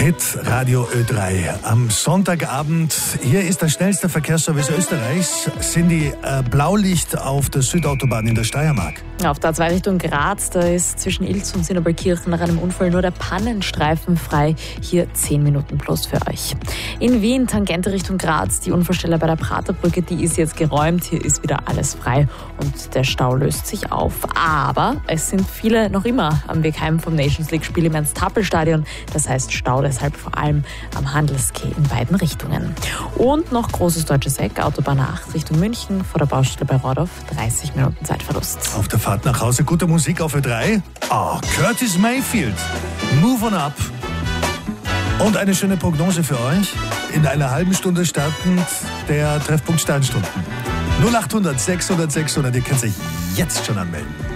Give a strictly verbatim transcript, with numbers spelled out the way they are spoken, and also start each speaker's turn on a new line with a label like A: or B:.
A: Hit Radio Ö drei. Am Sonntagabend, hier ist der schnellste Verkehrsservice Österreichs, sind die äh, Blaulicht auf der Südautobahn in der Steiermark.
B: Auf der A zwei Richtung Graz, da ist zwischen Ilz und Sinnebergkirchen nach einem Unfall nur der Pannenstreifen frei. Hier zehn Minuten plus für euch. In Wien, Tangente Richtung Graz, die Unfallstelle bei der Praterbrücke, die ist jetzt geräumt. Hier ist wieder alles frei und der Stau löst sich auf. Aber es sind viele noch immer am Weg heim vom Nations League-Spiel im Ernst-Happel-Stadion. Das heißt Stau deshalb vor allem am Handelsquai in beiden Richtungen. Und noch großes deutsches Eck, Autobahn acht Richtung München, vor der Baustelle bei Rodorf, dreißig Minuten Zeitverlust.
A: Auf der Fahrt nach Hause gute Musik auf Ö drei. Oh, Curtis Mayfield, Move on Up. Und eine schöne Prognose für euch. In einer halben Stunde startend der Treffpunkt Sternstunden. null acht hundert sechshundert sechshundert, ihr könnt euch jetzt schon anmelden.